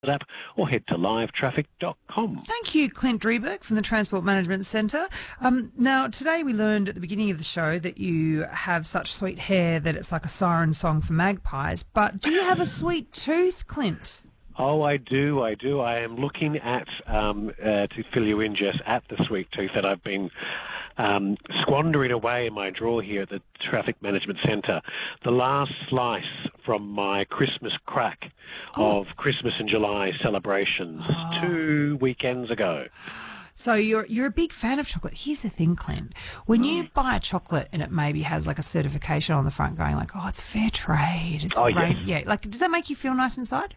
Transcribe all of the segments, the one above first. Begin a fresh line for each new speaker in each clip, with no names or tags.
app or head to livetraffic.com.
Thank you, Clint Drieberg from the Transport Management Centre. Now, today we learned at the beginning of the show that you have such sweet hair that it's like a siren song for magpies. But do you have a sweet tooth, Clint?
Oh, I do. I am looking at, to fill you in, Jess, at the sweet tooth that I've been squandering away in my drawer here at the Traffic Management Centre. The last slice from my Christmas crack of Christmas in July celebrations 2 weekends ago.
So you're a big fan of chocolate. Here's the thing, Clint. When you buy a chocolate and it maybe has like a certification on the front going like, oh, it's fair trade. It's great.
Yes.
Yeah. Like, does that make you feel nice inside?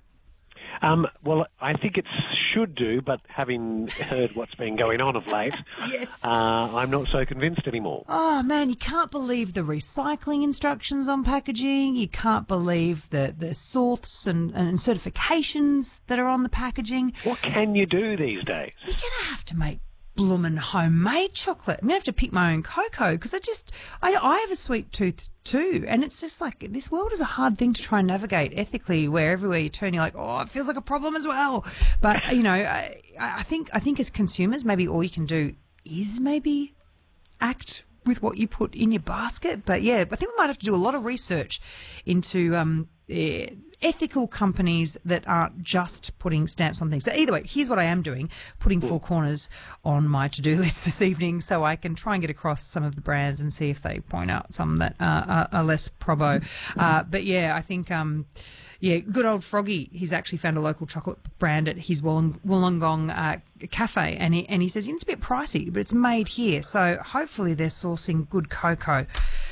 Well, I think it should do, but having heard what's been going on of late,
Yes.
I'm not so convinced anymore.
Oh, man, you can't believe the recycling instructions on packaging. You can't believe the source and certifications that are on the packaging.
What can you do these days?
You're going to have to make bloomin' homemade chocolate. I'm going to have to pick my own cocoa because I have a sweet tooth too. And it's just like, this world is a hard thing to try and navigate ethically, where everywhere you turn, you're like, oh, it feels like a problem as well. But, you know, I think as consumers, maybe all you can do is maybe act with what you put in your basket. But yeah, I think we might have to do a lot of research into ethical companies that aren't just putting stamps on things. So either way, here's what I am doing, putting Four Corners on my to-do list this evening so I can try and get across some of the brands and see if they point out some that are less probo. But yeah, I think... good old Froggy, he's actually found a local chocolate brand at his Wollongong cafe, and he says it's a bit pricey, but it's made here, so hopefully they're sourcing good cocoa.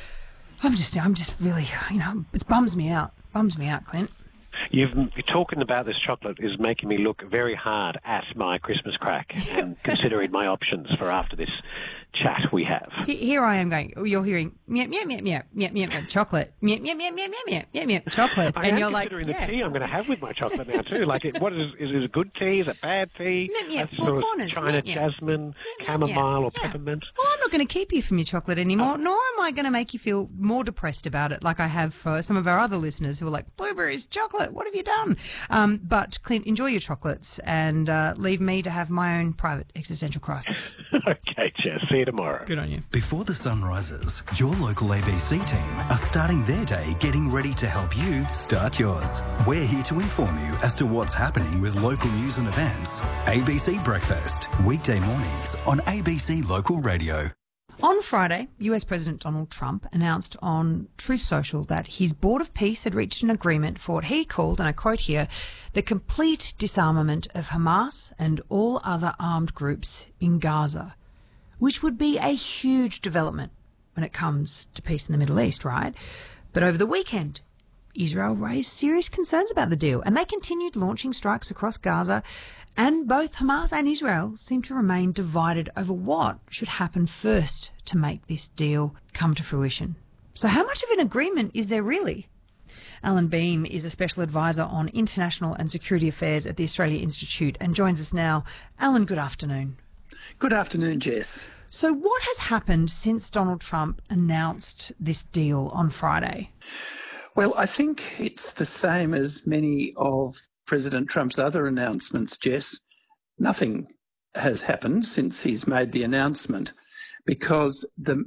I'm just really, it bums me out, Clint.
You're talking about this chocolate is making me look very hard at my Christmas crack and considering my options for after this chat we have.
Here I am going, you're hearing meow, meow, meow, meow, meow, meow, meow, chocolate, meow, meow, meow, meow, meow, meow, meow, chocolate.
And you're considering the tea I'm going to have with my chocolate now too. Like, what is it good tea? Is it bad tea?
That's Four Corners.
China jasmine, chamomile or peppermint.
Well, I'm not going to keep you from your chocolate anymore, nor am I going to make you feel more depressed about it like I have for some of our other listeners who are like, blueberries, chocolate, what have you done? But Clint, enjoy your chocolates and leave me to have my own private existential crisis.
Okay, Jess. See you tomorrow.
Good on you.
Before the sun rises, your local ABC team are starting their day getting ready to help you start yours. We're here to inform you as to what's happening with local news and events. ABC Breakfast, weekday mornings on ABC Local Radio.
On Friday, US President Donald Trump announced on Truth Social that his Board of Peace had reached an agreement for what he called, and I quote here, the complete disarmament of Hamas and all other armed groups in Gaza, which would be a huge development when it comes to peace in the Middle East, right? But over the weekend, Israel raised serious concerns about the deal, and they continued launching strikes across Gaza, and both Hamas and Israel seem to remain divided over what should happen first to make this deal come to fruition. So how much of an agreement is there really? Alan Beam is a special advisor on international and security affairs at the Australia Institute and joins us now. Alan, good afternoon.
Good afternoon, Jess.
So what has happened since Donald Trump announced this deal on Friday?
Well, I think it's the same as many of President Trump's other announcements, Jess. Nothing has happened since he's made the announcement, because the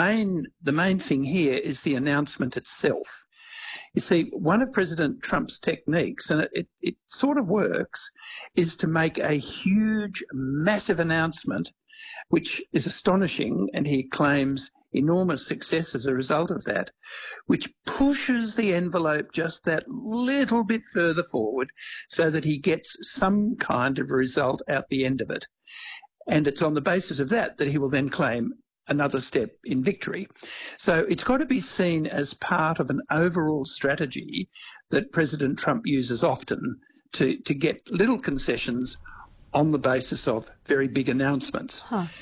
main thing here is the announcement itself. You see, one of President Trump's techniques, and it sort of works, is to make a huge, massive announcement, which is astonishing, and he claims enormous success as a result of that, which pushes the envelope just that little bit further forward so that he gets some kind of result out the end of it. And it's on the basis of that that he will then claim another step in victory. So it's got to be seen as part of an overall strategy that President Trump uses often to get little concessions on the basis of very big announcements.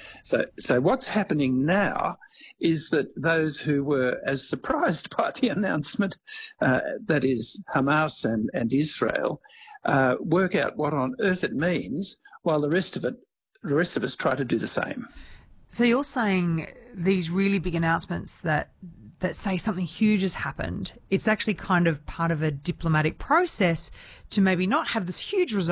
So what's happening now is that those who were as surprised by the announcement, that is Hamas and Israel, work out what on earth it means, while the rest of us try to do the same.
So you're saying these really big announcements that say something huge has happened, it's actually kind of part of a diplomatic process to maybe not have this huge result